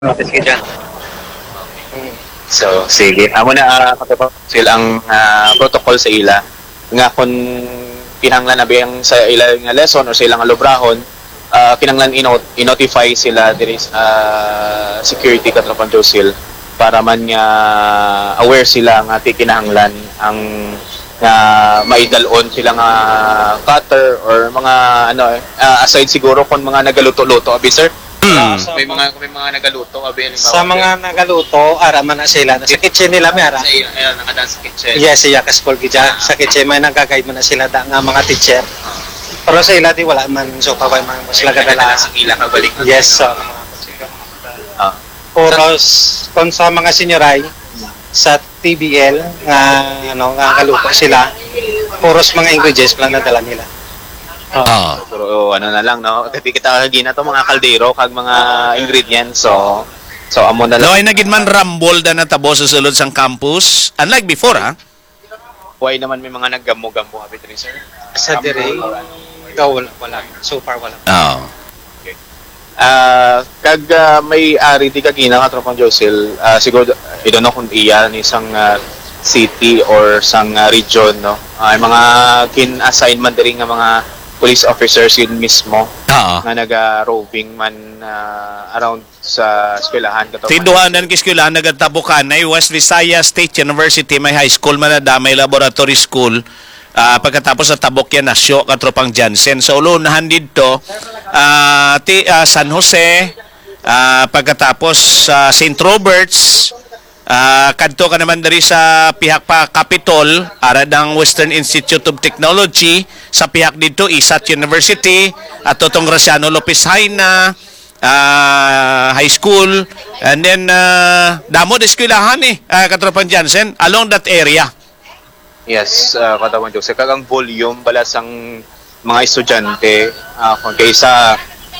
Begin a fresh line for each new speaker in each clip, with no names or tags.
Notice ka dyan.
So, sige. Amo na katapos ang protocol sa ila. Nga kung kinahanglan na biyang sa ila nga lesson o sa ilang alubrahon, kinahanglan i-notify sila diri sa security katropang Josil para man nga aware sila nga kinahanglan ang nga maidalon sila nga cutter or mga aside siguro kung mga nagaluto-luto abi sir. May mga nagaluto abi
Sa mga nagaluto, araman na sila. Sa kitchen nila may ara.
Ayun, nakadaan sa kitchen.
Yes, siya ka-school gidya. Sa kitchen may nagka-guide man na sila nga mga teacher. Pero sa ila di wala man so pa man sila kadala
sa ila kabalik.
Yes, so puro kung sa mga senioray sa TBL nga kaluto sila, puros mga ingredients lang nadala nila.
Pero ano na lang no, kasi kita gina to mga kaldero kag mga ingredients so amo na lang.
No, ay naging man rumble na natabo sa sulod sang campus. Unlike before, ha?
Why naman may mga naggamo-gamo abi diri sir?
Sa dire wala. So far wala.
Okay. Kag may ari di kagina ka tropang Josil, siguro I don't know kung iya ni sang city or sang region no. Ay mga kin-assignment diri nga mga police officers yun mismo nga naga-roving man around sa eskwelahan.
Tinduhanan ki eskwelahan nagatabukanay West Visayas State University may high school man na may laboratory school. Pagkatapos sa tabok yan nasyo katropang Jansen sa ulonahan dito San Jose, pagkatapos sa St. Roberts, kadto ka naman dari sa pihak pa Capitol aradang Western Institute of Technology, sa pihak dito ISAT University at totong Graciano Lopez Haina High School, and then damo de eskwelahan katropang Jansen along that area.
Yes, katawan Jose kagang volume balas ang mga estudyante kung kaysa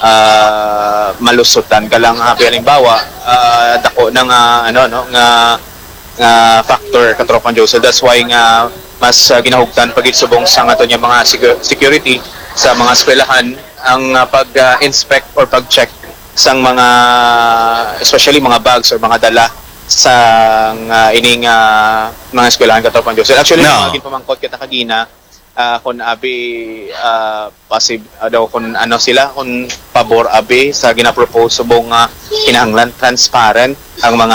malusutan ka lang halimbawa dako ng nga factor katropang Jose. That's why nga mas ginahugtan pagit subong sa ato niya mga security sa mga eskwelahan ang pag-inspect or pag-check sang mga especially mga bags or mga dala sa ining mga eskwelahan katropang Jose. Actually maging pamangkot kita kagina kung abi pasib daw kung ano sila kung pabor abi sa ginapropose subong kinahanglan transparent ang mga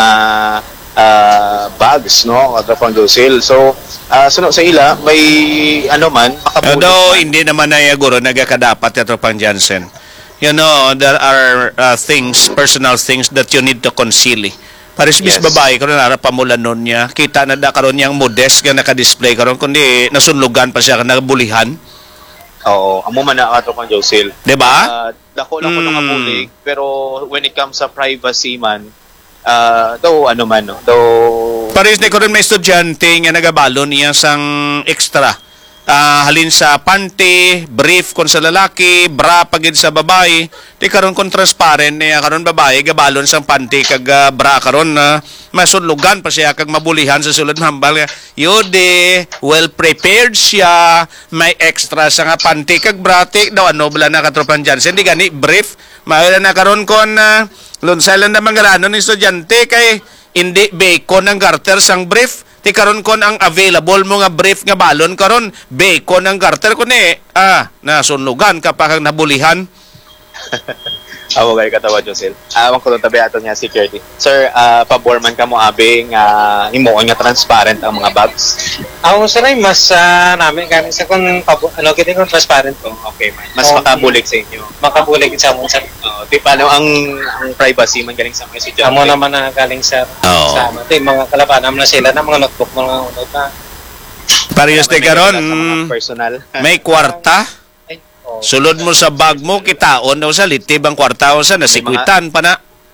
bags no katropang Jose. So suno sa ila may ano man makabulit
although hindi naman na guro nagakadapat katropang Jansen. You know, there are things, personal things that you need to conceal. Paris bis babae karon ara pamulan nun niya. Kita na da karon yang modest nga naka-display karon kundi nasunlugan pa siya nabulihan.
Oo, amo man na katropang Jose.
Di ba?
Dako lang ko nga bulig, pero when it comes sa privacy man though ano man no. Though
Paris ni karon may estudyante nga nagabalon niya sang extra. Halin sa panty, brief kon sa lalaki, bra pagid sa babae. Di karon kon transparent niya karon babae gabalon sang panty kag bra karon masunlugan pa siya kag mabulihan sa sulod hambal nga yode well prepared siya, may extra sa nga panty kag bra tik daw ano bala na katropang Jansen di gani brief maila na karon kon lunsalan na mangaranon ni estudyante kay hindi bacon ang garter sang brief. Ti karon kon ang available mo nga brief nga balon karon bacon ang garter kun nasunlugan ka pa kang nabulihan.
Amo gay katawa Josel. Awang ko tabi ato niya security. Sir, pabor man ka mo abi nga himuon nga transparent ang mga bags.
Ako sa rin mas namin kami sa kung kiti kung transparent ko.
Okay man. Mas makabulig sa inyo.
Makabulig sa mo sa.
Di paano ang privacy man galing sa mga estudyante.
Amo naman na galing sa mga kalaban naman na sila na mga notebook mga unod na.
Parehas ti karon
personal.
may kwarta. Sulod mo sa bag mo, kitaon daw sa litib ang kwarta o sa nasikwitan pa na.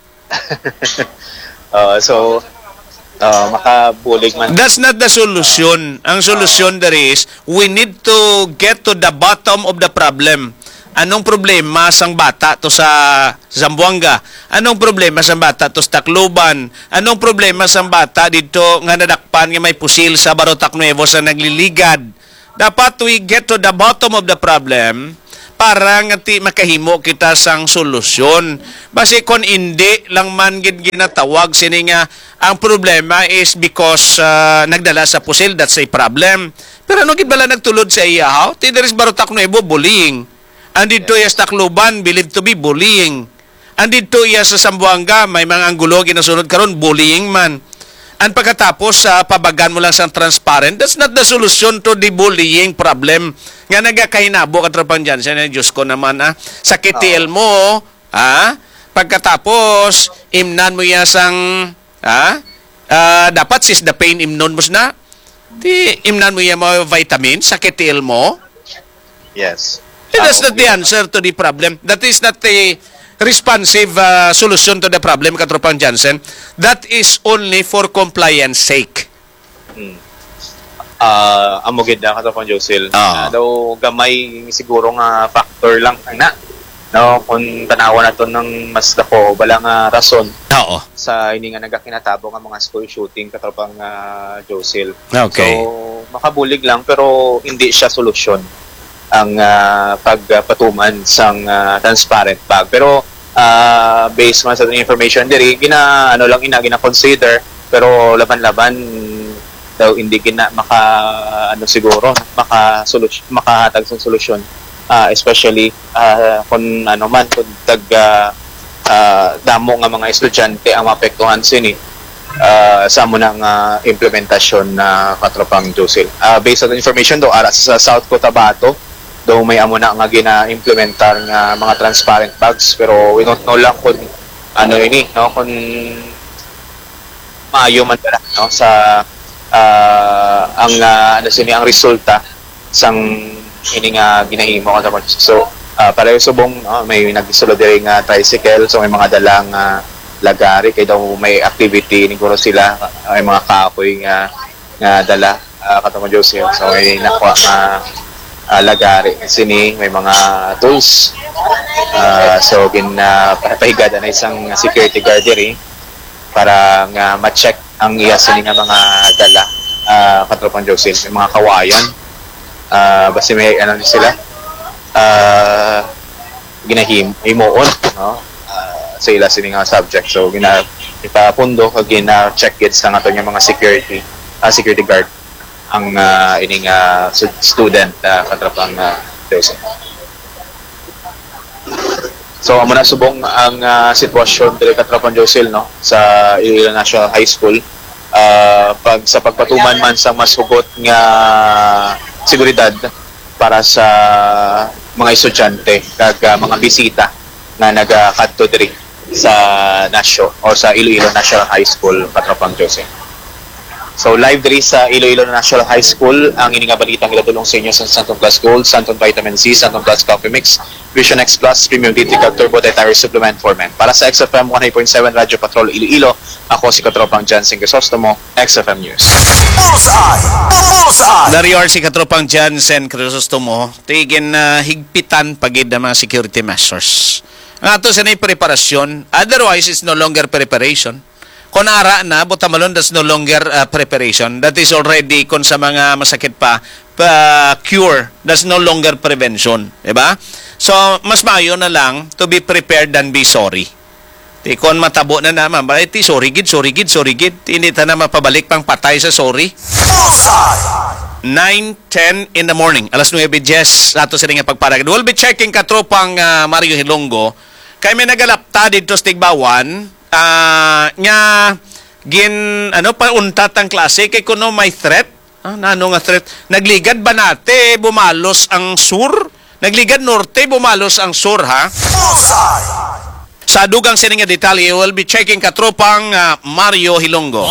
Makabulig man.
That's not the solution. Ang solusyon there is, we need to get to the bottom of the problem. Anong problema sang bata to sa Zamboanga? Anong problema sang bata to sa Tacloban? Anong problema sang bata dito nga nadakpan nga may pusil sa Barotac Nuevo sa nagliligad? Dapat we get to the bottom of the problem para nga ti makahimo kita sang solusyon. Basi kon hindi lang man gid ginatawag sini nga ang problema is because nagdala sa pusil, that's a problem. Pero ano gid bala nagtulod sa iya how? Ti there is Barutak Nuevo, bullying. Andito iya sa Tacloban, believed to be bullying. Andito iya sa Zamboanga, may mga anggulo ginasunod karon, bullying man. Ang pagkatapos pabagan mo lang sa transparent, that's not the solution to the bullying problem. Nga nagakahinabo katropang dyan, siya na Diyos ko naman, sakit tiil mo, pagkatapos, imnan mo yasang, dapat sis the pain imnon mo na, imnan mo yung mga vitamins, sakit tiil mo.
Yes.
That's not the answer to the problem. That is not the responsive solution to the problem, katropang Jansen. That is only for compliance sake.
Amugid na katropang Josil. Daw gamay siguro nga factor lang na. No, kung tanawa na to ng mas dako balang rason.
Oo.
Sa ini nga nagakinatabo nga mga school shooting katropang Josil.
Okay.
So makabulig lang pero hindi siya solusyon ang pagpatuman sang transparent bag. Pero based man sa information diri gina consider pero laban-laban daw hindi gina siguro makahatag sa solusyon, especially kung kung damo nga mga estudyante ang maapektuhan sini sa mo ng implementasyon na katropang Josil. Based on information do ara sa South Cotabato daw may amo na nga gina-implementar nga mga transparent bags, pero we don't know lang kung kung maayo man pala sa ang resulta sang ini nga ginahimo ka. So pareho subong may nagsulod diri nga tricycle, so may mga dalang lagari kay daw may activity siguro sila, may mga kahoy nga dala katong Jose, so may nakuha nga lagari sini, may mga tools, so pahigada na isang security guard diri para nga ma-check ang iya sini nga mga dala katropang Jose, may mga kawayan, basta may sila ginahimoon sa ila sini nga subject, so ipapundo kag gina-check it sa ato nga mga security guard ang ining student katropang Jose. So amo na subong ang sitwasyon diri katropang Jose sa Iloilo National High School, sa pagpatuman man sa mas hugot nga seguridad para sa mga estudyante kag mga bisita na nagakadto diri sa Nasyo o sa Iloilo National High School katropang Jose. So live diri sa Iloilo National High School ang ining balitang gilatulong sa inyo sa Santon Plus Gold, Santon Vitamin C, Santon Plus Coffee Mix, Vision X Plus, Premium DT Cag Turbo Dietary Supplement for Men. Para sa XFM 100.7 Radyo Patrol Iloilo, ako si Katropang Jansen Crisostomo, XFM News.
Darior si Katropang Jansen Crisostomo, tigin higpitan pagid na mga security measures. Ang ato sa preparasyon, otherwise it's no longer preparation. Kung ara na, butamalon, that's no longer preparation. That is already, kung sa mga masakit pa, cure. That's no longer prevention. Diba? So, mas mayo na lang to be prepared than be sorry. Kung matabo na naman, sorry gid. Hindi ta na mapabalik pang patay sa sorry. 9:10 in the morning. Alas 9:10 nato sa nga pagparagad. We'll be checking katropang Mario Hilonggo. Kaya may nagalapta dito sa Tigbawan. Nga pauntat ang klase kay kuno may threat. Nano nga threat? Nagligad ba nate bumalos ang sur? Nagligad norte bumalos ang sur, ha? Sa dugang sini nga detalye, we'll be checking katropang Mario Hilonggo.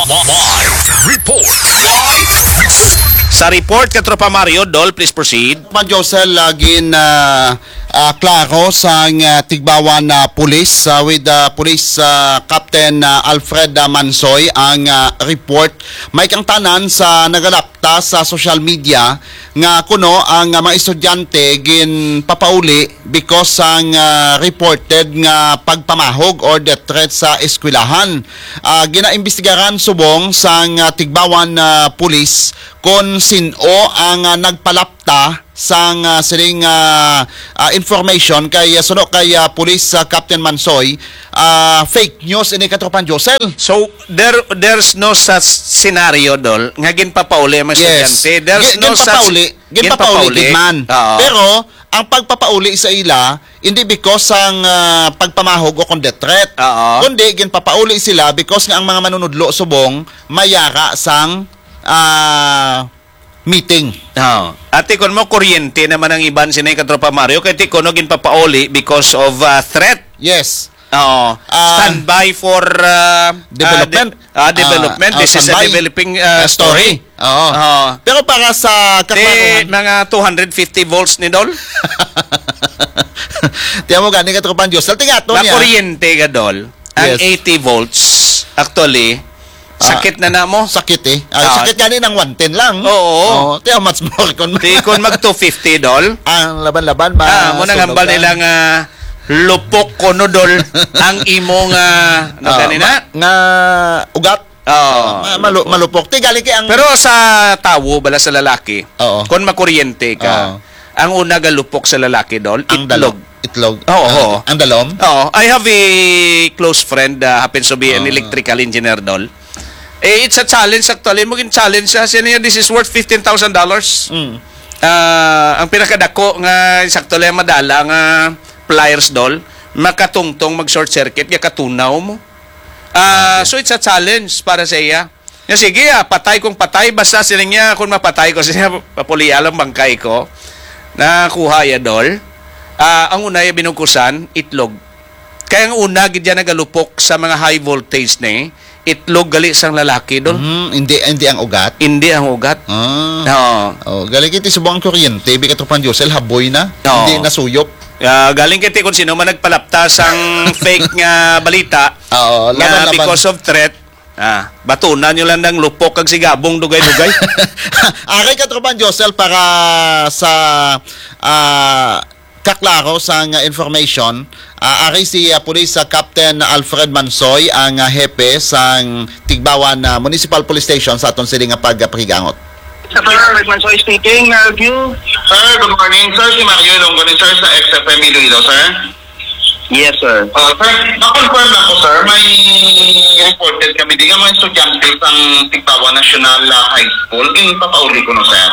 Sa report katropa Mario, Dol, please proceed.
Josel, lagin klaro sa Tigbawan Police with Police Captain Alfred Mansoy ang report. May kang tanan sa nagalapta sa social media nga kuno ang mga estudyante gin papauli because ang reported nga pagpamahog or death threat sa eskwelahan. Ginaimbestigaran subong sa Tigbawan Police kung sino ang nagpalapta sang siling information kay suno kay Police Captain Mansoy, fake news ini katropan Josel.
So there's no such scenario dol nga ginpapauli ang mga estudyante. There's no such
ginpapauli man.
Oo.
Pero ang pagpapauli sa ila hindi because ang pagpamahog o kundi threat.
Oo.
Kundi ginpapauli sila because nga ang mga manunudlo subong mayara sang meeting.
Oh. At tikon mo kuryente naman ang iban sinay katropa Mario kay tikon no ginpapauli because of threat.
Yes.
Oo. Standby for
Development.
Development. This is a
standby.
developing
Story. Oo.
Oo.
Pero para sa
Di
kaklaruhan,
mga 250 volts ni Dol.
tiyan mo gani katropan Josel, tingato
Na
niya.
kuryente ka Dol. Ang
Yes.
80 volts actually sakit na mo.
Sakit eh.
Ah.
Sakit gani ng 110 lang.
Oo.
Tiyan much more kon.
Tikon mag 250 Dol.
Ang laban-laban
Muna nga hambal nila nga lupok ko no Dol ang imong ano kanina?
Nga ugat.
Oo.
Malupok. Ti galing kay ang
Pero sa tawo bala sa lalaki,
Oo.
kung makuryente ka,
Oo.
ang una galupok sa lalaki Dol,
ang
itlog.
Itlog.
Oo.
Ang dalom.
Oh, I have a close friend happens to be an electrical engineer Dol. It's a challenge actually. Maging challenge siya. Siya niya, this is worth $15,000.
Mm.
Ang pinakadako nga sakto lang madala nga pliers Dol, makatungtong mag-short circuit, kaya katunaw mo. So it's a challenge para sa iya. Sige, patay kung patay. Basta sila niya, kung mapatay ko, siya papulialang bangkay ko. Nakuha ya Dol. Ang una yung binungkusan, itlog. Kaya ang una, gidya nagalupok sa mga high voltage na itlog gali sang lalaki Dol.
Hindi ang ugat.
Hindi ang ugat. Oo.
Oh, galing kiti subong ang kuryente, bi katropan Josel haboy na.
Oo.
Hindi nasuyop.
Galing kiti kung sino man nagpalaptas ang fake nga balita
Oo,
nga
laban-laban.
because of threat. Batunan nyo lang ng lupok kag sigabong dugay-dugay.
Aray katropan Josel para sa kaklaro sa information, aray si Police Captain Alfred Mansoy ang hepe sa Tigbawan Municipal Police Station sa aton sila nga pagpahigangot.
Sir, Rick Mansoy speaking. Review.
Sir, good morning. Sir, si Mario Ilonggo, sir, sa XFM Iloilo, sir.
Yes, sir.
Sir, na-confirm lang po, sir. May reported kami. Di nga mga estudyante ng Tigbawa National High School. Papauli ko no, sir.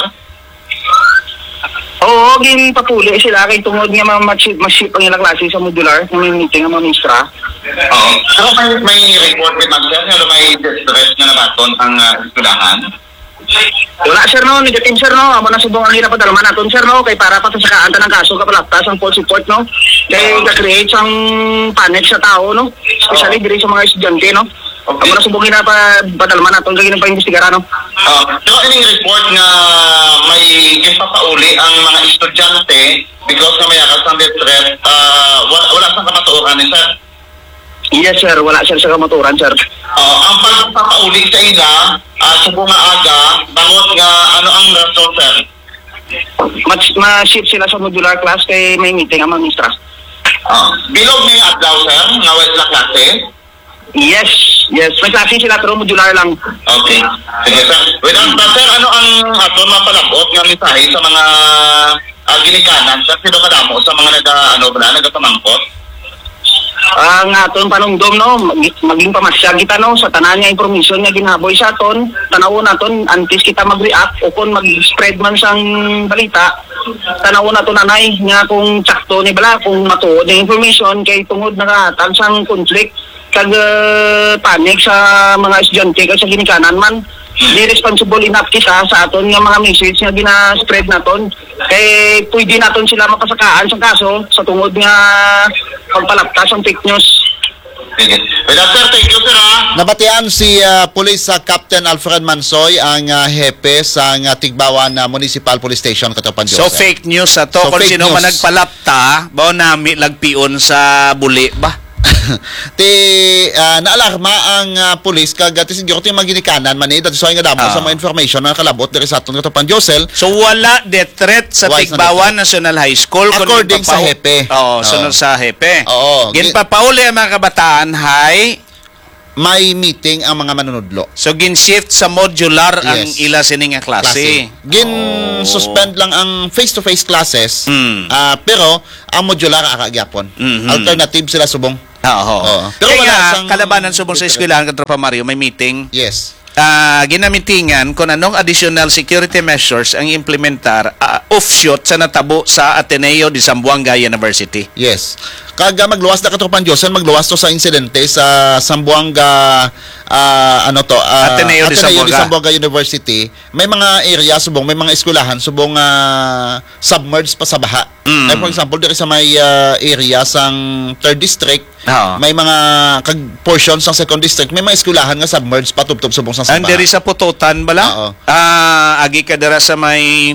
Oo, ginpapuli sila kay tungod nga masip ang ilang klase sa modular na may meeting ang mga ministra.
Oo. Pero may report with mag-sir nga may distress na nabaton ang eskwelahan.
Wala, sir, no? Negative, sir, no? Amo na subong ang hirap padalman natin, sir, no? Kay para patasakaanta ng kaso kapalaptas ang full support, no? Kay ka-create ang panic sa tao, no? Especially diri sa mga estudyante, no? Amo na subong hirap padalman natin kay ginang pa-investigaran, no?
Pero ining report nga may gipapauli ang mga estudyante because na may akas ng distress, wala sa kamatuokan ni sir.
Yes, sir. Wala, sir, sa kamaturan, sir.
Ang pagpapauli sa ila, subong nga aga, bangot nga ano ang rason, sir?
Ma-shift sila sa modular class kay may meeting ang mga ministra.
Bilog may adlaw, sir, nga wala na klase.
Yes. May klase sila pero modular lang.
Okay. Sige, sir. Sir, ano ang aton mapalabot nga mensahe sa mga ginikanan, sir? Sino kadamo sa mga nagapamangkot?
Ang aton panungdom, no, maging pamasyag kita, no, sa tanan nga information nga ginaboy sa aton, tanawon naton antes kita mag-react o kung mag-spread man sang balita, tanawon naton nanay nga kung sakto ni bala, kung matuod ang information kay tungod nakahatag sang conflict kag panic sa mga estudyante kag sa ginikanan man. Di responsible enough kita sa aton nga mga message nga gina-spread naton kay pwede naton sila mapasakaan sa kaso sa tungod nga pagpalaptas ang fake news.
Sige. Sir, thank you, sir,
Nabatian si Police Captain Alfred Mansoy ang hepe sa Tigbawan Municipal Police Station katropan
So
Josel.
fake news ato
So,
kung
fake
sino man
news.
nagpalapta, bao nami lagpion sa buli ba?
Naalarma ang pulis kag siguro ti maginikanan man dati so nga damo sa mga information na kalabot diri sa aton katropan Josel.
So wala death threat sa
Wise na
Tigbawan National High School kung
According sa hepe.
Oo, sunod sa hepe.
Oo.
Ginpapauli ang mga kabataan hay
may meeting ang mga manunudlo.
So gin-shift sa modular ang
Yes.
ila sining nga klase.
Suspend lang ang face-to-face classes, pero ang modular akagyapon. Alternative sila subong.
Oo.
Oo. Pero
Kaya
wala
nga,
sang-
kalabanan subong sa eskwelahan Katropa Mario, may meeting.
Yes.
Ginamitingan kung anong additional security measures ang implementar offshoot sa natabo sa Ateneo de Zamboanga University.
Yes. Kaga magluwas na Katropan Diyosan, magluwas to sa insidente sa Zamboanga
Ateneo de Zamboanga.
University. May mga area subong, may mga eskwelahan subong submerged pa sa baha. Like for example, diri sa may area sang 3rd district,
Oo.
may mga portions sa 2nd district, may mga eskwelahan nga submerged patubtob subong sa
Ang
baha.
diri sa Pututan bala?
Oo.
Agi ka dira sa may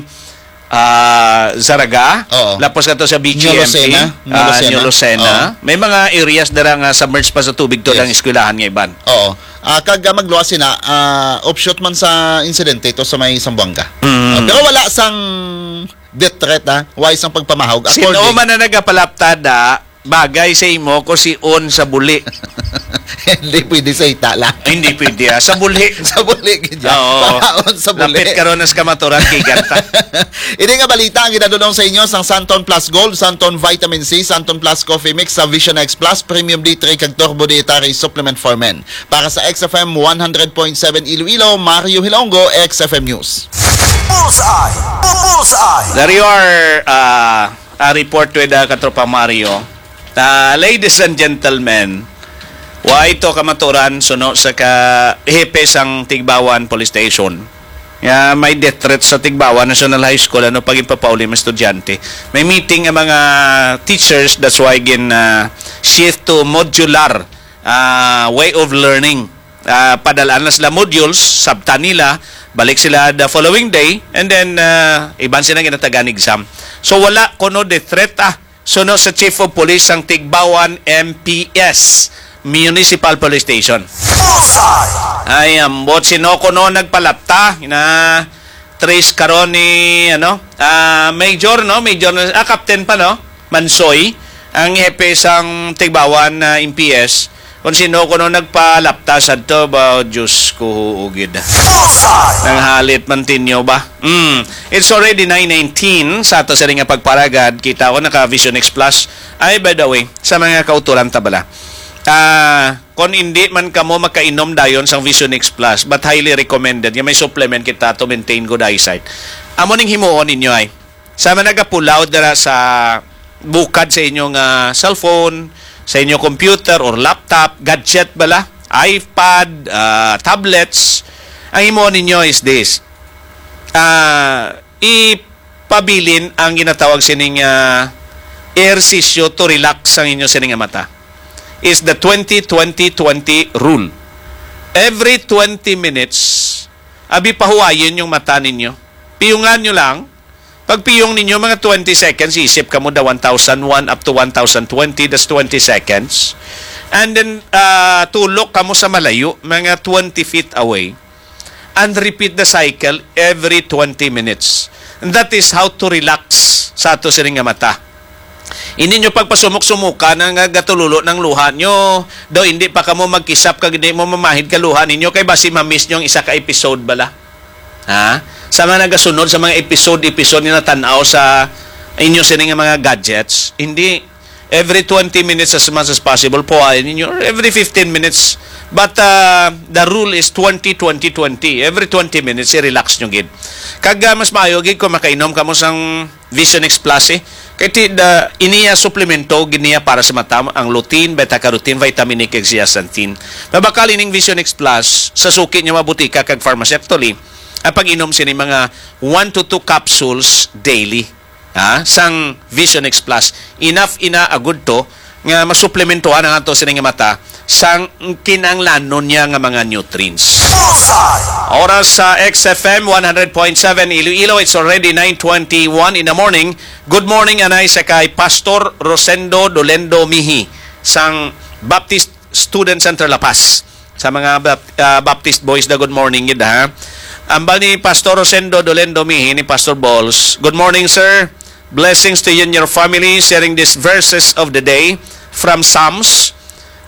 Zaraga,
Oo.
lapos ka to sa BGMP,
New
Lucena. May mga areas dira nga submerged pa sa tubig to
Yes.
ang eskwelahan nga iban.
Oo. Kaga magluwas sina, offshoot man sa insidente ito sa may Zamboanga. Pero wala sang death threat wise ang pagpamahog.
Sino man na nagapalaptada, bagay sa imo ko si on sa buli.
Hindi pwede sa ita lang.
Hindi pwede sa buli.
Sa buli, gidya.
Oo.
Paraon sa buli.
Lapit karon nas kamaturan kay ganta.
Ini nga balita ang ginadulong sa inyo sang Santon Plus Gold, Santon Vitamin C, Santon Plus Coffee Mix sa Vision X Plus Premium D3 kag Turbo Dietary Supplement for Men. Para sa XFM 100.7 Iloilo, Mario Hilongo, XFM News.
Bullseye! Bullseye!
There you are, a report with Katropa Mario. Ladies and gentlemen, wa ito kamaturan suno sa hepe sang Tigbawan Police Station. May death threat sa Tigbawan National High School ano pag ipapauli mga estudyante. May meeting ang mga teachers, that's why shift to modular way of learning. Padalaan na sila modules, sabta nila, balik sila the following day, and then iban sila ginatagan exam. So wala kuno death threat suno sa Chief of Police ang Tigbawan MPS Municipal Police Station. Ay, ambot sino ko no nagpalapta na trace karon ni Major Captain pa no Mansoy ang hepe sang Tigbawan MPS kung sino ko no nagpalapta sa to ba Diyos ko ugid. Nang halit man tinyo ba? It's already 9:19 sa ato sa nga pagparagad kita ko naka Vision X Plus. Ay, by the way, sa mga kautulan tabala. Kung hindi man kamo makainom dayon sa Vision X Plus, but highly recommended, yung may supplement kita to maintain good eyesight. Amo ning himuon ninyo ay, sa mga nagapulaw dara sa bukad sa inyong cellphone, sa inyong computer or laptop, gadget bala, iPad, tablets, ang himuon ninyo is this. Ipabilin ang ginatawag sining ehersisyo to relax ang inyo sining mata. Is the 20-20-20 rule. Every 20 minutes, pahuwayin yung mata ninyo. Piyungan nyo lang. Pag piyong ninyo, mga 20 seconds, isip ka mo da 1,001 up to 1,020, that's 20 seconds. And then, tulok ka mo sa malayo, mga 20 feet away. And repeat the cycle every 20 minutes. And that is how to relax sa ato sining mata. Hindi nyo pagpasumok-sumuka ng gatululo ng luha nyo. Daw hindi pa kamo magkisap kag hindi mo mamahid ka luha ninyo kay basi mamiss nyo yung isa ka episode bala. Sa mga nagasunod sa mga episode nyo na tanaw sa inyo sining mga gadgets, hindi every 20 minutes as much as possible po ay ninyo, or every 15 minutes. But the rule is 20-20-20. Every 20 minutes, i-relax nyo gid. Kag mas maayo gid kung makainom ka mo sang Vision X Plus kaya iniya suplemento giniya para sa mata ang lutein, beta-carotene, vitamin E, kag zeaxanthin. Mabakal ining Vision X Plus sa suki niya mabutika kag pharmacy actually. Pag-inom sini mga 1 to 2 capsules daily. Sang Vision X Plus. Enough agud to nga masuplementohan ang ato sining mata sang kinanglanon niya nga mga nutrients. Oras sa XFM 100.7 Iloilo. It's already 9:21 in the morning. Good morning anay sa kay Pastor Rosendo Dolendo Mihi sang Baptist Student Center La Paz. Sa mga Baptist boys na good morning yun Ambal ni Pastor Rosendo Dolendo Mihi ni Pastor Balls. Good morning sir. Blessings to you and your family, sharing these verses of the day from Psalms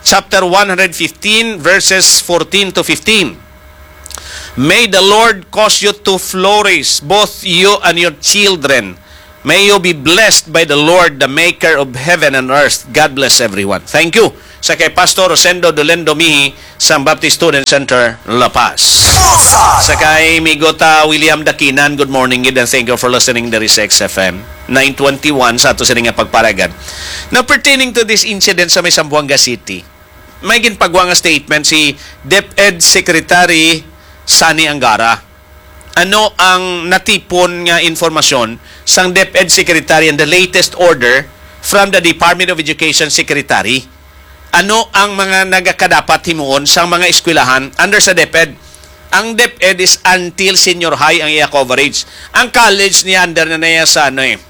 chapter 115, verses 14 to 15. May the Lord cause you to flourish, both you and your children. May you be blessed by the Lord, the maker of heaven and earth. God bless everyone. Thank you sa kay Pastor Rosendo Dolendo Mihi sa Baptist Student Center, La Paz. Sa kay Migota William Dakinan, good morning and thank you for listening to this XFM 921 sa ato sa nga pagparagan. Now, pertaining to this incident sa may Zamboanga City, may ginpagwa nga statement si DepEd Secretary Sani Angara. Ano ang natipon nga informasyon sang DepEd Secretary and the latest order from the Department of Education Secretary? Ano ang mga nagakadapat himuon sa mga eskwelahan under sa DepEd? Ang DepEd is until senior high ang iya coverage. Ang college ni under na niya sa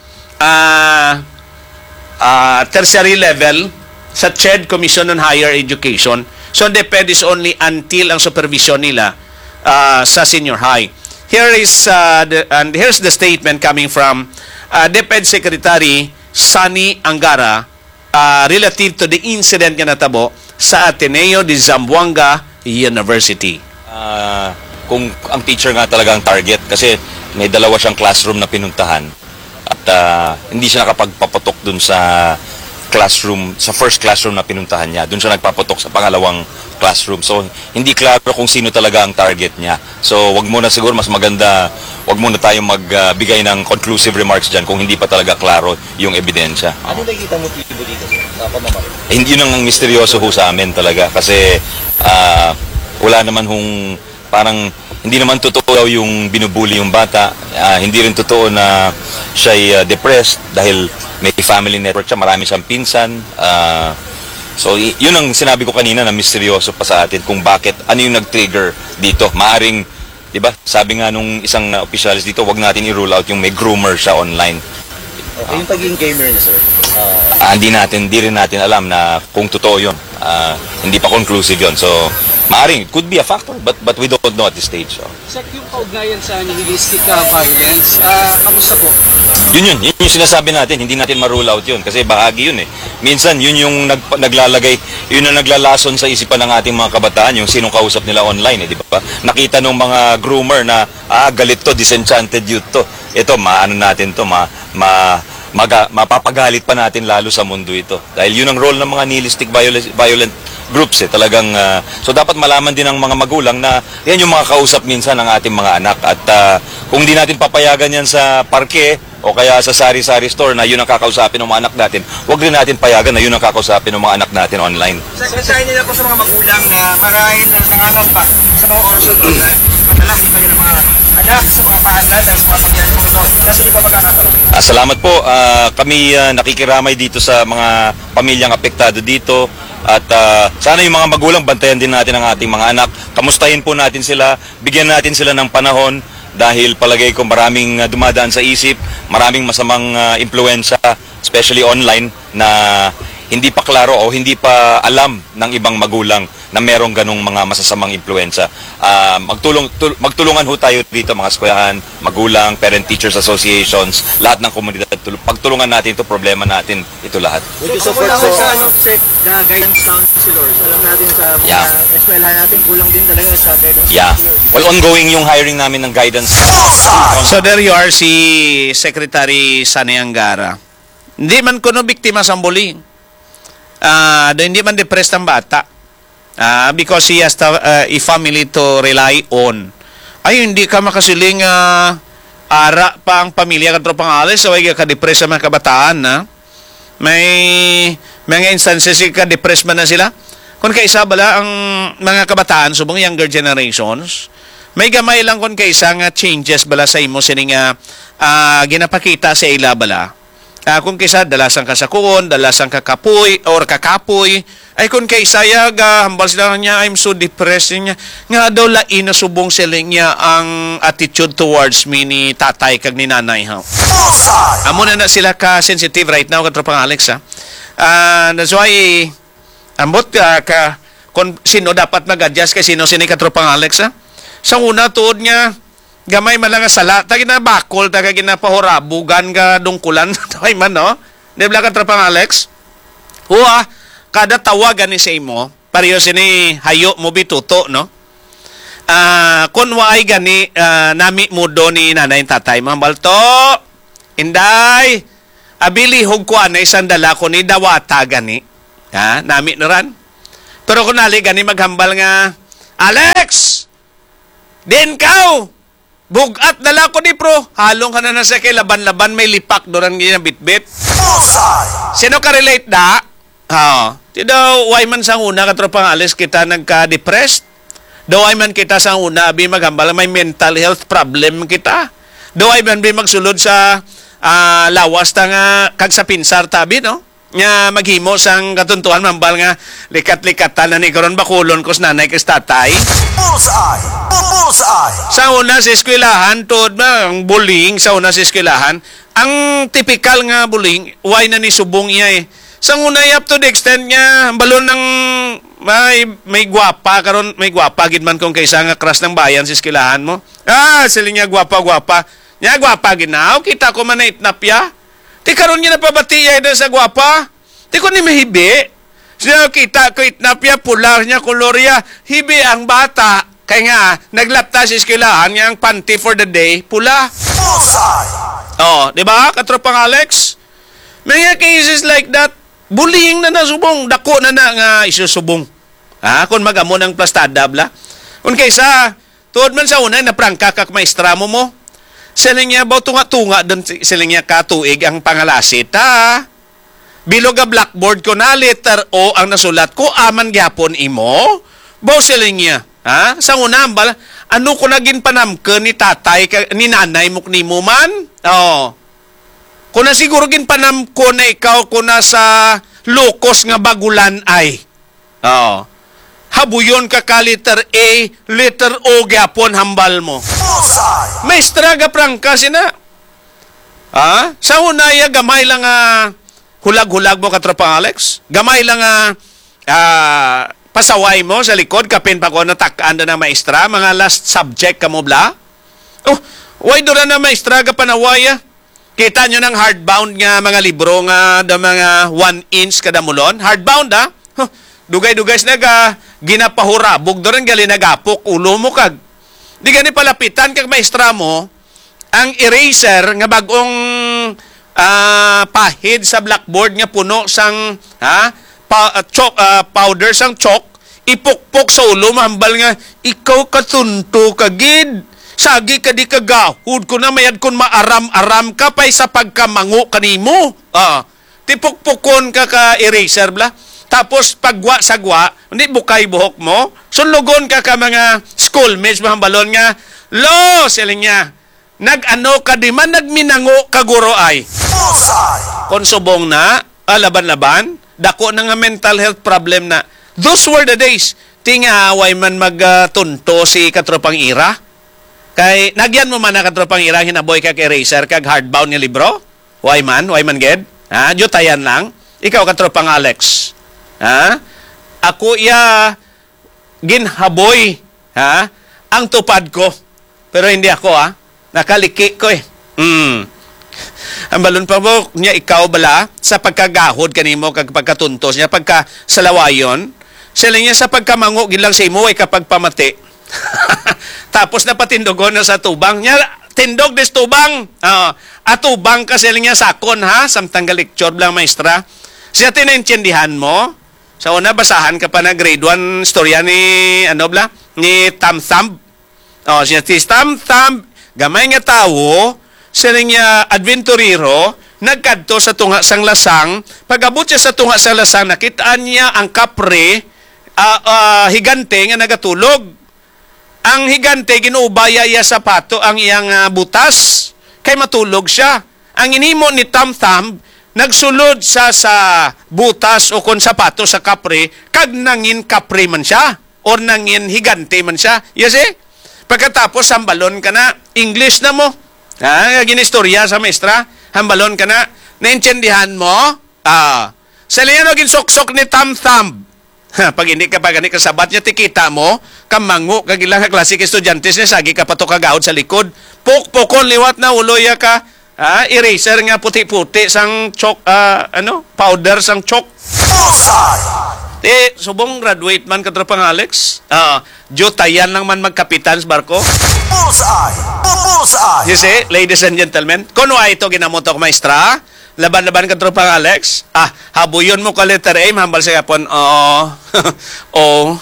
tertiary level sa CHED, Commission on Higher Education. So DepEd is only until ang supervision nila sa senior high. Here's the statement coming from DepEd Secretary Sani Angara relative to the incident nga natabo sa Ateneo de Zamboanga University.
Kung ang teacher nga talaga ang target kasi may dalawa siyang classroom na pinuntahan at hindi siya nakapagpapatok dun sa classroom, sa first classroom na pinuntahan niya. Dun siya nagpapatok sa pangalawang classroom. So, hindi klaro kung sino talaga ang target niya. So, wag muna siguro, mas maganda, wag muna tayong magbigay ng conclusive remarks dyan kung hindi pa talaga klaro yung ebidensya.
Ano nakikita motibo dito sa pamamagitan?
Hindi, yun ang misteryoso ho sa amin talaga kasi wala naman hong parang hindi naman totoo daw yung binubuli yung bata. Hindi rin totoo na siya'y depressed dahil may family network siya, marami siyang pinsan. So, yun ang sinabi ko kanina na misteryoso pa sa atin kung bakit, ano yung nag-trigger dito. Maaring, di ba, sabi nga nung isang officialis dito, wag natin i-rule out yung may groomer siya online.
Okay, yung pagiging gamer niya, sir.
Hindi rin natin alam na kung totoo yun. Hindi pa conclusive yun. So, maaring, it could be a factor, but we don't know at this stage. So.
Sir, yung kaugnayan sa nihilistic violence, kamusta po?
Yun yung sinasabi natin, hindi natin ma-rule out yun kasi bahagi yun eh. Minsan, yun yung naglalagay, yun ang naglalason sa isipan ng ating mga kabataan, yung sinong kausap nila online eh, di ba? Nakita nung mga groomer na, galit to, disenchanted youth to. Ito, maano natin to, mapapagalit pa natin lalo sa mundo ito. Dahil yun ang role ng mga nihilistic violent groups eh. Talagang, so dapat malaman din ng mga magulang na yan yung mga kausap minsan ng ating mga anak. At kung hindi natin papayagan yan sa parke o kaya sa sari-sari store na yun ang kakausapin ng mga anak natin, huwag rin natin payagan na yun ang kakausapin ng mga anak natin online.
Sir, mensahe nila po sa mga magulang na marahil na nangangaw pa sa mga oras doon. Malaki ba ng mga anak sa mga paanda na mapapangyari po ito? Kasi di ba magkakataon?
Salamat po. Kami nakikiramay dito sa mga pamilyang apektado dito. At sana yung mga magulang, bantayan din natin ang ating mga anak. Kamustahin po natin sila, bigyan natin sila ng panahon dahil palagay ko maraming dumadaan sa isip, maraming masamang impluensya, especially online, na hindi pa klaro o hindi pa alam ng ibang magulang na merong ganong mga masasamang impluensya. Magtulungan ho tayo dito, mga eskwelahan, magulang, parent-teachers associations, lahat ng komunidad. Pagtulungan natin ito, problema natin ito lahat.
Would you support sa check the guidance counselors? Alam natin sa mga eskwelahan natin, kulang din talaga sa guidance counselors.
Well, ongoing yung hiring namin ng guidance.
So there you are, si Secretary Sani Angara. Hindi man kuno biktima sa bullying. Hindi man depressed ang bata. Because he has a family to rely on. Ay, hindi ka makasiling ara pa ang pamilya ka tropang alis, so ay ka-depress sa mga kabataan, na may mga instances ka-depress man na sila. Kung kaisa bala ang mga kabataan, subong younger generations, may gamay lang kung kaisa nga changes bala sa imo sining ginapakita sa ila bala. Kung kaysa dalasang kasakuon, dalasang kakapoy, or kakapoy, ay kung kaysa hambal sila niya, I'm so depressed niya. Nga daw lain na subong sila niya ang attitude towards me ni tatay kag ni nanay. Amo na sila ka-sensitive right now, katropang Alex. That's why, ambot kung sino dapat mag-adjust kay sino katropang Alex. Sa una, tuod niya, gamay man lang sala, tagi na bakol, tagi na pahurabugan ka dungkulan, tagi man, no? Di ba ka trapang Alex? Huwa, kada tawagan ni sa imo, pareho sini hayo mo bituto, no? Kung waay gani, nami mo do ni nanay tatay, mga balto, inday, abili hug ko anay sandala ko ni dawata gani. Ha? Nami na ran. Pero kung nali gani maghambal nga, Alex! Din kaw! Bugat dala ko ni pro. Halong ka na sa kay laban-laban, may lipak doon ang bitbit. Sino ka relate da? Tidaw, why man sa una katropang Alex kita nagka-depressed? Daway man kita sa una, abi maghambal, may mental health problem kita. Daway man bi magsulod sa lawas ta nga kag sa pinsar tabi, no? Nga maghimo sang katuntuhan mambal nga likat-likatan na ni karon bakulon kos nanay kes tatay.
Bullseye! Bullseye!
Sa una sa eskwelahan, tod ba ang bullying sa una sa eskwelahan, ang typical nga bullying, why na ni subong iya eh. Sa una up to the extent nga balon ng may gwapa karon, may gwapa gid man kung kaysa nga crush ng bayan sa eskwelahan mo. Sila niya gwapa. Nya gwapa ginaw, kita ko man na itnapya. Ti karon niya napabatiya na sa gwapa. Ti ko ni mahibi. Siya kita ko itnapya pula niya kolorya. Hibi ang bata. Kaya nga, naglapta sa eskwelahan niya ang panty for the day, pula. Di ba? Katropang Alex? Mga cases like that, bullying na nasubong, dako na nga isusubong. Kung mag-amo ng plastada, bla. Kung kaysa, tuod man sa una, naprangka kak maestra mo. Siling niya, ba tunga-tunga doon, siling niya katuig ang pangalasit, Bilog a blackboard ko na, letter O ang nasulat ko, aman gyapon imo. Ba siling niya, sa una, ano ko naging panamke ni tatay, ni nanay mo ni mo man? Kung na siguro gin panamko na ikaw kung nasa lukos nga bagulan ay. Habuyon ka ka letter A, letter O gyapon hambal mo. Maestra ga prangka sina. Sa unaya gamay lang hulag-hulag mo katropang Alex. Gamay lang pasaway mo sa likod kapin pa ko natakaan na maestra, mga last subject ka mo bla. Why do na maestra ga panawaya? Kita nyo ng hardbound nga mga libro nga da mga 1 inch kada mulon. Hardbound Dugay-dugay na ginapahurabog doon gali nagapok ulo mo kag. Di gani palapitan kag maestra mo ang eraser nga bagong pahid sa blackboard nga puno sang powder sang chalk, ipukpok sa ulo mahambal nga ikaw katunto kagid. Sagi ka di kagahud ko na mayad kun maaram-aram ka pay sa pagkamango kanimo. Tipukpukon ka eraser bla. Tapos pagwa sagwa, hindi bukay buhok mo, sunlugon ka mga schoolmates mahambalon nga, lo, siling niya, nag-ano ka di man, nagminango ka guro ay. Konsubong na, laban-laban, dako na nga mental health problem na. Those were the days. Tinga, way man magtunto si katropang ira. Kay, nagyan mo man na katropang ira, hinaboy kag eraser, kag hardbound nga libro. Way man ged. Jutayan lang. Ikaw katropang Alex. Ako ginhaboy ang tupad ko, pero hindi ako nakaliki ko ang balon pa mo niya ikaw bala sa pagkagahod kanimo kag pagkatuntos niya pagka salawayon sila niya sa pagkamango gilang sa imo ay kapag pamati tapos napatindogon na sa tubang niya tindog des tubang atubang kasi niya sakon samtang lecture lang maestra siya tinaintindihan mo. Sa una, basahan ka pa na grade 1 storya ni Tam Thumb. Siya si Tam Thumb, gamay nga tawo, siya niya adventurero, nagkadto sa tunga sang lasang, pag-abot siya sa tunga sang lasang, nakitaan niya ang kapre, higante nga nagatulog. Ang higante, ginuubaya iya sa pato ang iyang butas, kay matulog siya. Ang inimo ni Tam Thumb, nagsulod sa butas o kon sapato sa kapre, kag nangin kapre man siya, or nangin higante man siya. Yes Pagkatapos, hambalon ka na, English na mo. Ginistorya sa maestra, hambalon ka na, naintindihan mo, sa liyan o ginsok-sok ni Tam Thumb. Pag hindi ka kasabat niya, tikita mo, kamango, kagilang klasik estudyantes niya, sagi ka pato kagahod sa likod, pukpukon, liwat na, uloya ka, eraser nga puti-puti sang chalk powder sang chalk. Subong graduate man katropang Alex. Tayan lang man magkapitan sa barko.
Bullseye! Bullseye!
You see, ladies and gentlemen, kuno ay ito ginamotok maestra, laban-laban katropang Alex. Habuyon mo ka letter A, mahambal sa yapon, oo.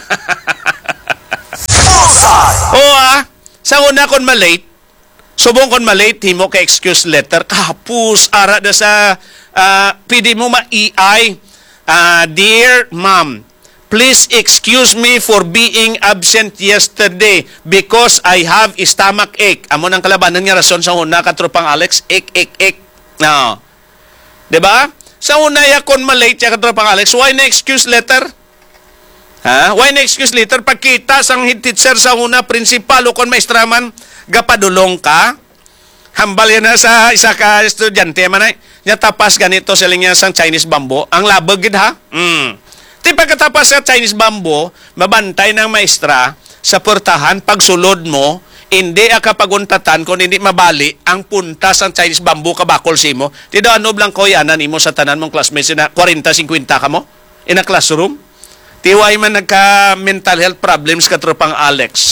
Bullseye!
Sa una kon malate, subong kon malate, himo ka excuse letter, kapus, ara na sa, pwede mo ma-EI, Dear Ma'am, please excuse me for being absent yesterday because I have stomach ache. Amo nang kalabanan nga rason sa una katropang Alex, ache. No. 'Di ba? Sa una ya kon malate ya katropang Alex, why na excuse letter? Why na excuse letter? Pagkita sang head teacher sa una, principal o kon maestraman, gapadulong ka. Hambal yan na sa isa ka estudyante man ay. Nya tapas ganito sila niya sang Chinese bamboo. Ang labag gid ha. Ti pagkatapas sa Chinese bamboo, mabantay ng maestra sa portahan pagsulod mo, hindi ka paguntatan kung hindi mabali ang punta sa Chinese bamboo kabakol simo. Ti do ano blang koyanan nimo sa tanan mong classmates na 40-50 ka mo in a classroom. Tiway man nagka mental health problems katropang Alex.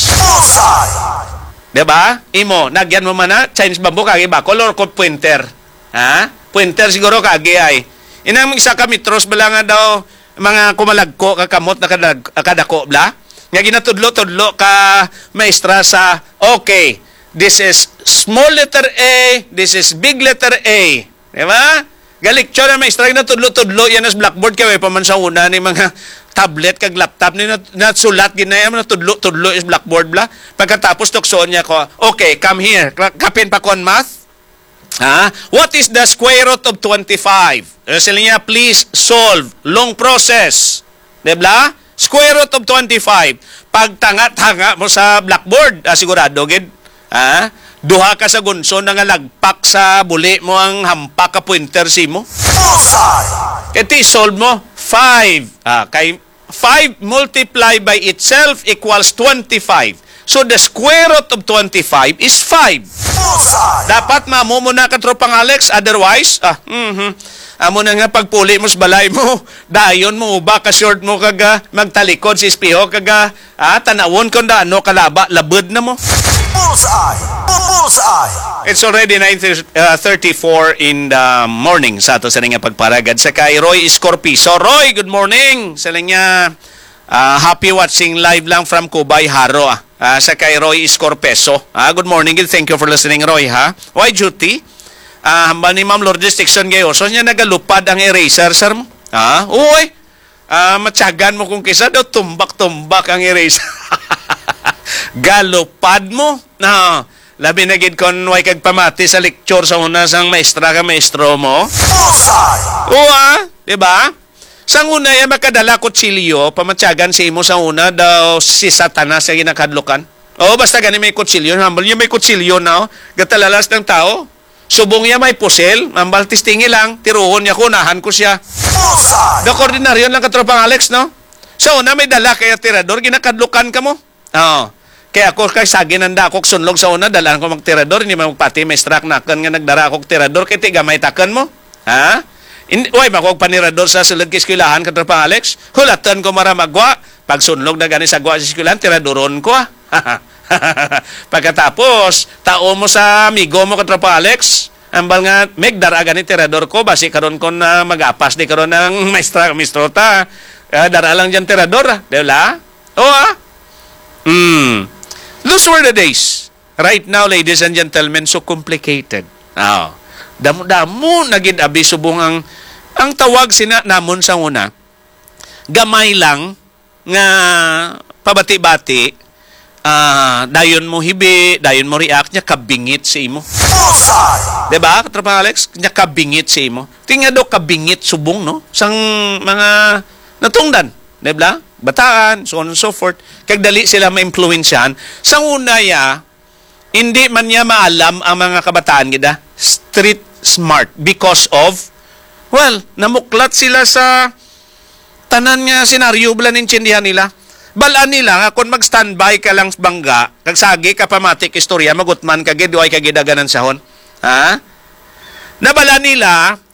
Diba? Imo, nagyan mo man na Chinese bamboo kagi bakol or pointer. Pointer siguro kagi ay. Inang isa ka metros bala nga daw mga kumalagko kakamot na kadako bla. Nga ginatudlo-tudlo ka maestra sa okay, this is small letter A, this is big letter A. Diba? Galiktsyon na maestra ginatudlo-tudlo yan as blackboard kaya pa man sa una ni mga tablet kag laptop ni natsulat ginaya man tudlo is blackboard bla. Pagkatapos tuksoon niya ko, okay, come here. Kapin pa kon math. What is the square root of 25? Sila niya, please solve. Long process. Diba? Square root of 25. Pag tanga-tanga mo sa blackboard, sigurado, gid. Duha ka sa gunso na nga lagpak sa buli mo ang hampak ka pointer si mo. Iti solve mo, 5. Kay 5 multiplied by itself equals 25. So the square root of 25 is 5. Dapat maamo mo na katropang Alex, otherwise, amo na nga pagpuli mo sa balay mo, dayon mo, baka short mo kaga, magtalikod si espeho kaga, tanawon kung ano kalaba, labad na mo. It's already 9:34 in the morning sa ato sa nga pagparagad sa kay Roy Escorpiso. Roy, good morning! Sa niya, happy watching live lang from Cubay, Haro. Sa kay Roy Escorpeso. Good morning. Thank you for listening, Roy. Why duty? Hamba ni Ma'am Lourdes Dixon ngayon. So niya nagalupad ang eraser, sir mo? Uy! Matyagan mo kung kisa daw tumbak-tumbak ang eraser. Galupad mo? Labi na gid kon way kag pamati sa lecture sa una sang maestra ka maestro mo. Diba? Sang una yan makadala kutsilyo, pamatyagan si imo sa una daw si Satanas sa ginakadlukan. Basta gani may kutsilyo, hambal niya may kutsilyo na, gatalalas ng tao. Subong niya may pusel, hambal tistingi lang, tiruhon niya ko, nahan ko siya. The ordinaryo lang katropang Alex, no? Sa una may dala kaya tirador, ginakadlukan ka mo. Kaya ako kay saginanda ako sunlog sa una, dalaan ko magtirador, hindi magpati, may strak nakan nga nagdara ako tirador, kaya tiga may takan mo. Uy, makog panirador sa sulod kay eskwelahan katropang Alex. Hulatan ko maramagwa. Pag sunlog na gani sa gwa sa eskwelahan, tiradoron ko. Pagkatapos, tao mo sa amigo mo katropang Alex. Ambal nga, megdara gani tirador ko. Basi karon ko na mag-apas di karon ng maestra, mistrota. Dara lang dyan tirador. Diba? Those were the days. Right now, ladies and gentlemen, so complicated. Damo naging abiso subong ang tawag sina namon sa una. Gamay lang nga pabati-bati, dayon mo hibi, dayon mo react, nya kabingit si imo. Diba, katropang Alex? Nya kabingit si imo. Tingnan do kabingit subong, no? Sang mga natungdan. Diba? Bataan, so on and so forth. Kag dali sila ma-influensyahan. Sang una hindi man niya maalam ang mga kabataan gida. Street smart because of, namuklat sila sa tanan nga senaryo bala nintindihan nila. Balaan nila nga kung mag-standby ka lang sa bangga, kagsagi ka pamatik istorya, magutman ka gid, way ka gidaganan sahon. Nabala nila,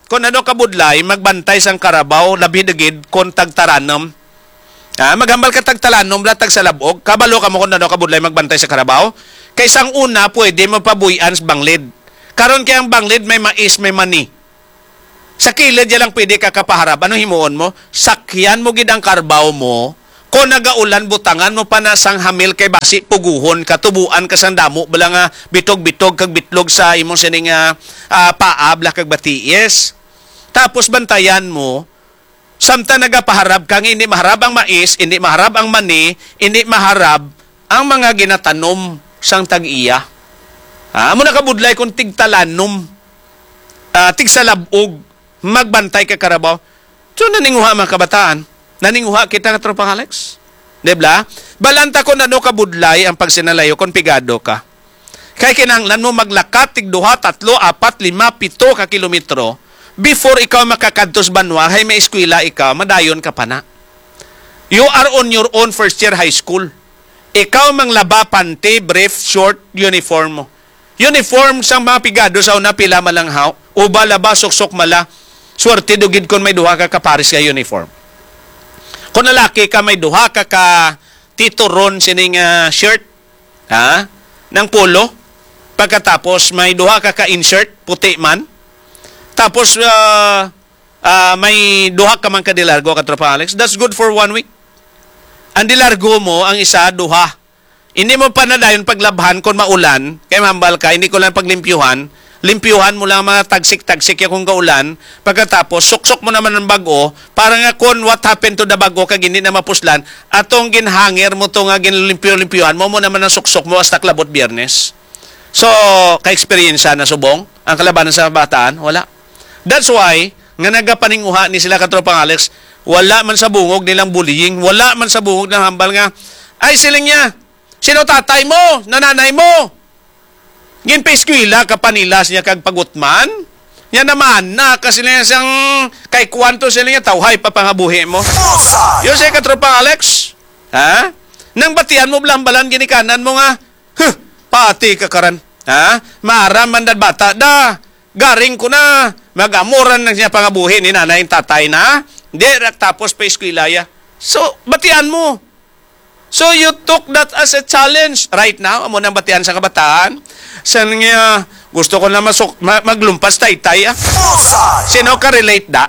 kung ano kabudlay, magbantay sang karabaw, labi dagid, kung tagtaranom. Maghambal ka tagtalanom, latag sa labog, kabalo ka mo kung ano kabudlay, magbantay sa karabaw. Kaysang una, pwede mo pabuyan sa banglid. Karon kaya ang banglid, may mais, may mani. Sa kilid, yan lang pwede ka kapaharap. Ano himuon mo? Sakyan mo gid ang karbaw mo. Kung nagaulan, butangan mo pa na sang hamil kay basi, puguhon, katubuan ka sang damo, bala nga bitog-bitog kag bitlog sa imong sining paab, kag batiis. Tapos bantayan mo, samta nagapaharab kang hindi maharab ang mais, hindi maharab ang mani, hindi maharab ang mga ginatanom sang tag-iya. Amo nakabudlay kung tigtalanom, tigsalabog, magbantay ka karabaw. So naninguha mga kabataan. Naninguha kita nga tropang Alex. Dibla? Balanta ko na no kabudlay ang pagsinalayo kung pigado ka. Kaya kinanglan mo maglakat, tigduha, 3, 4, 5, 7 ka kilometro before ikaw makakadtos banwa, hay may eskwela ikaw, madayon ka pa na. You are on your own first year high school. Ikaw manglaba, pante, brief, short, uniform mo. Uniform sang mga pigado sa una pila malanghaw, uba laba, suksok mala, swerte dugid kon may duha ka kaparis ka uniform. Kung lalaki ka, may duha ka tituron sining shirt, ng polo. Pagkatapos, may duha ka insert, puti man. Tapos, may duha ka man ka dilargo, katropa Alex. That's good for 1 week. Ang dilargo mo, ang isa, duha. Hindi mo pa na dayon paglabhan kung maulan, kaya mahambal ka, hindi ko lang paglimpyuhan, limpyuhan mo lang mga tagsik-tagsik kung kaulan, pagkatapos suksok mo naman ng bago, para nga kung what happened to the bago kag hindi na mapuslan, atong ginhanger mo to nga ginlimpyo-limpyuhan mo naman ang suksok mo hasta klabot Biyernes. So, ka-experience na subong, ang kalabanan sa bataan, wala. That's why, nga nagapaninguha ni sila katropang Alex, wala man sa bungog nilang bullying, wala man sa bungog ng hambal nga, ay siling niya, sino tatay mo, nananay mo? Ginpa-eskwila ka panilas niya kag pagutman. Yan naman na kasi niya siyang kay kwanto sila niya tawhay pa pangabuhi mo. Yung say katropang Alex, nang batian mo blambalan ginikanan mo nga, pati ka karan. Maaram man dad bata da. Garing ko na. Magamuran na siya pangabuhi ni nanay tatay na. Di tapos pa eskwela ya. So, batian mo. So you took that as a challenge right now. Amo nang batian sa kabataan. Sa nga gusto ko na maglumpas taytay. Sino ka relate da?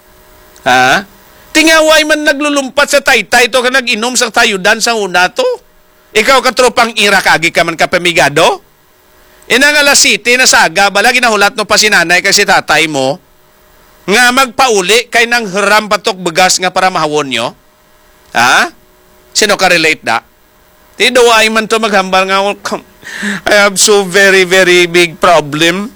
Tingaway man naglulumpat sa taytay to ka nag-inom sa tayudan sa una to. Ikaw katropang ira kagi ka man kapamigado. Inang alas city na saga bala ginahulat no pa si nanay kasi tatay mo nga magpauli kay nang hiram patok begas nga para mahawon nyo. Sino ka relate da? Tiduay man to maghambal nga, I have so very, very big problem.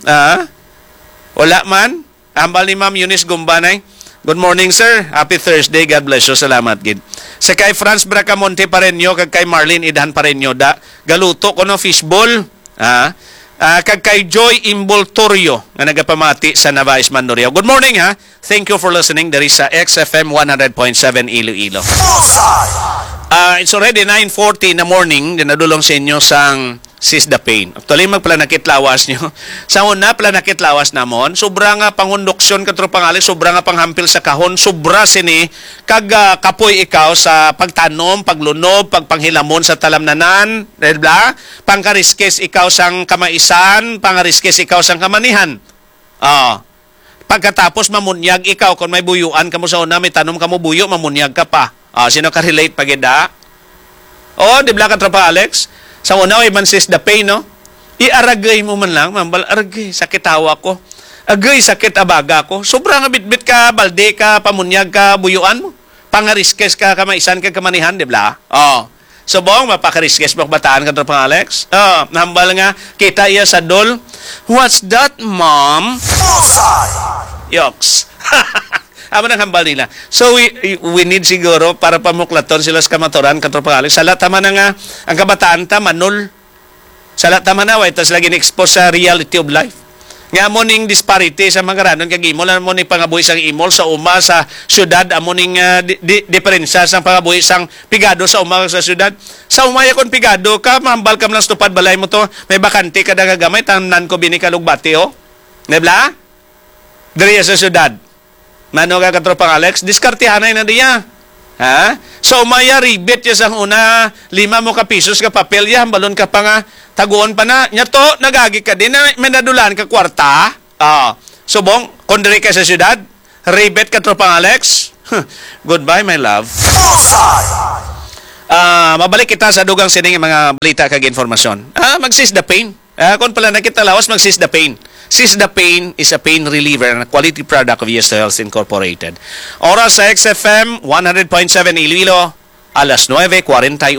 Wala man. Hambal ni Ma'am Eunice Gumbanay. Good morning, sir. Happy Thursday. God bless you. Salamat, gid. Sa kay Franz Bracamonte pa rin nyo, kag kay Marlene Idhan pa rin nyo, da. Galuto ko ng fishball. Kag kay Joy Imboltorio, na nagapamati sa Navais Mandorio. Good morning, ha. Thank you for listening. There is sa XFM 100.7 Iloilo. It's already 9:40 in the morning. Dinadulong sa inyo sang Sis the Pain. Actually, magplanakit lawas nyo. Sa una, planakit lawas namon. Sobra nga pangunduksyon katropang Alex, sobra nga panghampil sa kahon, sobra sini, kag kapoy ikaw sa pagtanom, paglunob, pagpanghilamon sa talamnanan, bla, pangkariskes ikaw sang kamaisan, pangariskes ikaw sang kamanihan. Pagkatapos mamunyag ikaw, kung may buyuan ka mo sa una, may tanom ka mo buyo, mamunyag ka pa. Sino ka relate pagida? Di ba katropa Alex? Sa una, man sis the pain, no? Iaragay mo man lang, mambal, aragay, sakit hawa ko. Agay, sakit abaga ko. Sobrang bitbit ka, balde ka, pamunyag ka, buyuan mo. Pangariskes ka, kamaisan ka, kamanihan, di ba? Subong, mapakariskes mo bataan ka pang Alex? Nambal nga, kita iya sa dol. What's that, mom? Yoks. Amo nang hambal nila. So we need siguro para pamuklaton sila sa kamaturan katropang Alex. Salat tama na nga ang kabataan ta manul. Salat tama na way tas lagi ni-expose sa reality of life. Nga mo ning disparity sa mga ranon kag imo lan mo ning pangabuhi sang imol sa uma sa syudad amo ning diferensya sang pangabuhi sang pigado sa uma sa syudad. Sa umaya kon pigado ka mahambal ka lang stupad balay mo to may bakante ka daga gamay tanan ko bini ka lugbati Nebla? Diriya sa syudad. Mano ka katropang Alex? Diskartihanay na diya. Ha? So, maya ribit ya sang una, 5 mo ka pisos ka papel ya, balon ka pa nga, taguon pa na. Nya to, nagagi ka din, na menadulan ka kwarta. Subong, kung diri ka sa syudad, ribit katropang Alex? Goodbye, my love. Mabalik kita sa dugang sining mga balita kag informasyon. Mag-seize the pain. Kung pala nakita lawas, mag-seize the pain. Seize the Pain is a pain reliever and a quality product of ES Health Incorporated. Oras sa XFM 100.7 Iloilo, alas 9:41.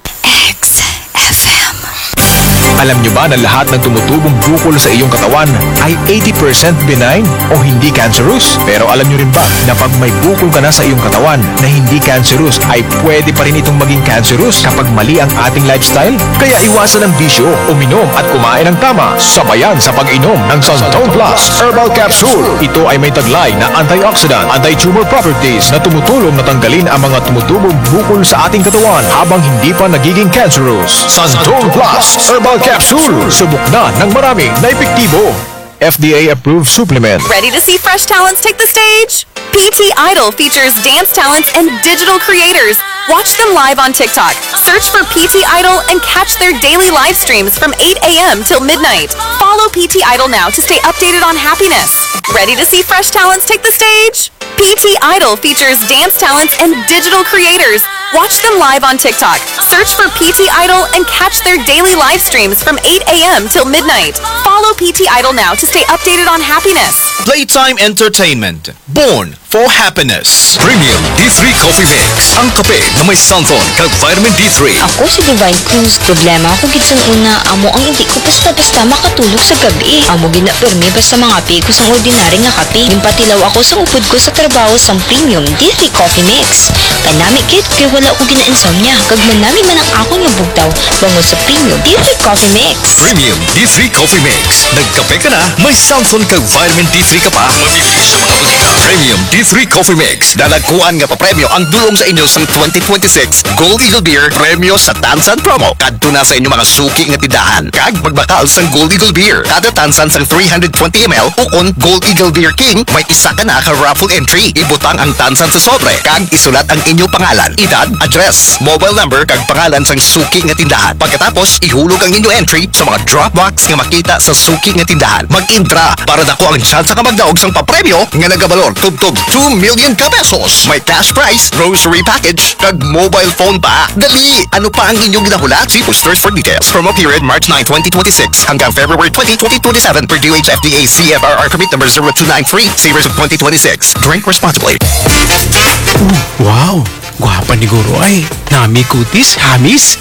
Alam nyo ba na lahat ng tumutubong bukol sa iyong katawan ay 80% benign o hindi cancerous? Pero alam nyo rin ba na pag may bukol ka na sa iyong katawan na hindi cancerous ay pwede pa rin itong maging cancerous kapag mali ang ating lifestyle? Kaya iwasan ang bisyo, uminom at kumain ng tama. Sabayan sa pag-inom ng Santone Plus Herbal Capsule. Ito ay may taglay na antioxidant, anti-tumor properties na tumutulong na tanggalin ang mga tumutubong bukol sa ating katawan habang hindi pa nagiging cancerous. Santone Plus Herbal Capsule. Subok na ng marami na epektibo. FDA-approved supplement.
Ready to see fresh talents take the stage? PT Idol features dance talents and digital creators. Watch them live on TikTok. Search for PT Idol and catch their daily live streams from 8 a.m. till midnight. Follow PT Idol now to stay updated on happiness. Ready to see fresh talents take the stage? PT Idol features dance talents and digital creators. Watch them live on TikTok. Search for PT Idol and catch their daily live streams from 8 a.m. till midnight. Follow PT Idol now to stay updated on happiness.
Playtime Entertainment. Born for happiness. Premium D3 Coffee Mix. Ang kape na may Santon kag vitamin D3.
Ako si Divine Cruz. Problema ako gitsang una, amo ang hindi ko basta-basta makatulog sa gabi. Amo ginapirmi basta mga pi ko sa ordinary nga kape. Nimpatilaw ako sa upod ko sa trabaho sa Premium D3 Coffee Mix. Kanami kit kaya wala ko gina-insomnia. Kag manami man ang ako nga bugtaw bangod sa Premium D3 Coffee Mix.
Premium D3 Coffee Mix. Nagkape ka na, may Santon kag vitamin D3 ka pa. Mamili sa mga butika. Premium D3 Coffee Mix. Dalagkuan nga pa premyo ang dulong sa inyo sa 2026 Gold Eagle Beer Premyo sa Tansan Promo. Kadto na sa inyo mga suki nga tindahan. Kag magbakal sang Gold Eagle Beer. Kada tansan sang 320 ml ukon Gold Eagle Beer King, may isa ka na ka raffle entry. Ibutang ang tansan sa sobre. Kag isulat ang inyong pangalan, edad, address, mobile number kag pangalan sang suki nga tindahan. Pagkatapos ihulog ang inyong entry sa mga drop box nga makita sa suki nga tindahan. Mag-intra para dako ang chance ka magdaog sang papremyo nga nagabalor tubtob 2 million ka pesos. May cash prize, grocery package, kag mobile phone pa. Dali! Ano pa ang inyong ginahulat? See posters for details. Promo period March 9, 2026 hanggang February 20, 2027 per DOH-FDA CFRR permit number 0293. Savers of 2026. Drink responsibly.
Wow! Gwapa ni Guro ay. Nami kutis, hamis.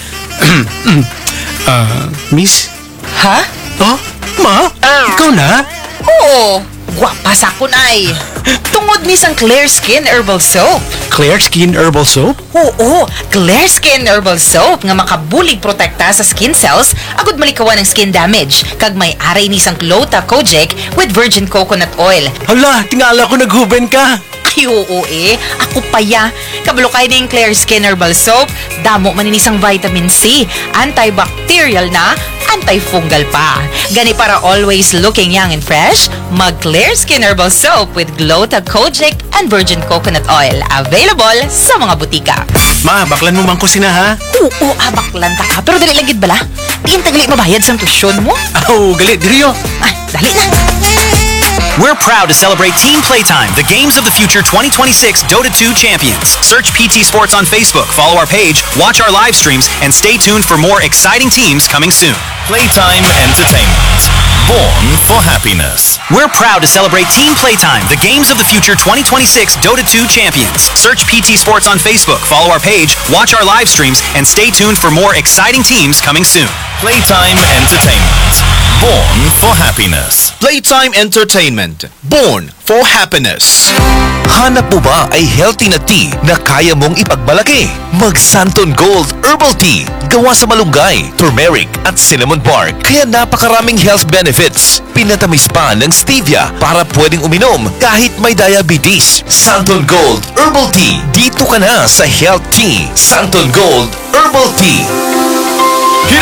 Miss?
Ha?
Oh, ma? Ikaw na?
Oo! Gwapa sa kun ay. Tungod ni sang Clear Skin Herbal Soap.
Clear Skin Herbal Soap?
Oo, Clear Skin Herbal Soap nga makabulig protekta sa skin cells agud malikawan ng skin damage. Kag may aray ni sang Clota Kojic with virgin coconut oil.
Hala, tingala ko naghuben ka.
Ay, oo ako pa ya. Kabalo kayo ng Clear Skin Herbal Soap, damo maninisang vitamin C, antibacterial na, antifungal pa. Gani para always looking young and fresh, mag Clear Skin Herbal Soap with Glota Kojic and virgin coconut oil. Available sa mga butika.
Ma, baklan mo man ko sina ha?
Oo, baklan ta ka. Pero dali lagid bala. Tingin tagali mabayad sa tuition mo.
Oh, galit, diriyo.
Dali na.
We're proud to celebrate Team Playtime, the Games of the Future 2026 Dota 2 champions. Search PT Sports on Facebook, follow our page, watch our live streams, and stay tuned for more exciting teams coming soon.
Playtime Entertainment. Born for happiness.
We're proud to celebrate Team Playtime, the Games of the Future 2026 Dota 2 champions. Search PT Sports on Facebook, follow our page, watch our live streams, and stay tuned for more exciting teams coming soon.
Playtime Entertainment. Born for happiness. Playtime Entertainment. Born for happiness. Hanap mo ba ay healthy na tea na kaya mong ipagmalaki? Mag Santon Gold Herbal Tea. Gawa sa malunggay, turmeric at cinnamon bark. Kaya napakaraming health benefits. Pinatamis pa ng stevia para pwedeng uminom kahit may diabetes. Santon Gold Herbal Tea. Dito ka na sa Health Tea. Santon Gold Herbal Tea. Hira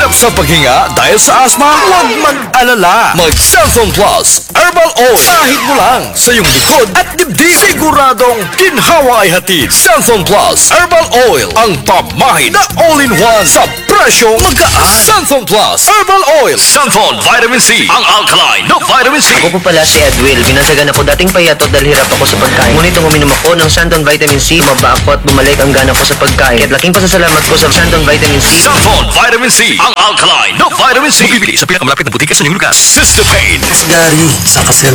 Hirap sa paghinga dahil sa asma? Huwag mag-alala. Mag-Santon Plus Herbal Oil. Kahit mo lang sa iyong likod at dibdib, siguradong ginhawa ay hatid. Santon Plus Herbal Oil. Ang pamahid na all-in-one sa presyo magaan. Santon Plus Herbal Oil. Santon Vitamin C. Ang alkaline na vitamin C.
Ako po pala si Edwil. Binasagan na po dating payatot dahil hirap ako sa pagkain. Ngunit nung uminom ako ng Santon Vitamin C, maba ako at bumalik ang gana ko sa pagkain. Kaya't laking pasasalamat ko sa Santon Vitamin C.
Santon Vitamin C. Ang alkaline na vitamin C. Bibili sa pinakamalapit na butika sa inyong lugar. Sister Pain.
Gary, sa kaser